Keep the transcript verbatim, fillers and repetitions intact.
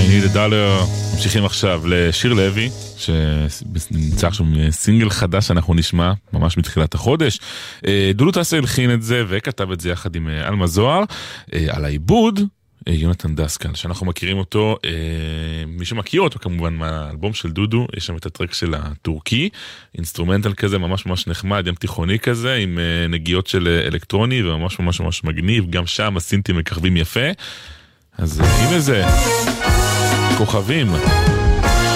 I need a dollar. ממשיכים עכשיו לשיר לוי, שנמצא עכשיו סינגל חדש שאנחנו נשמע ממש מתחילת החודש. דודו טסה הלחין את זה וכתב את זה יחד עם אלמה זוהר. על העיבוד יונתן דסקל, שאנחנו מכירים אותו, מי שמכיר אותו כמובן מהאלבום של דודו, יש שם את הטרק של הטורקי, אינסטרומנטל כזה ממש ממש נחמד, ים תיכוני כזה, עם נגיעות של אלקטרוני וממש ממש ממש מגניב, גם שם הסינטים מככבים יפה. אז הנה זה, כוכבים.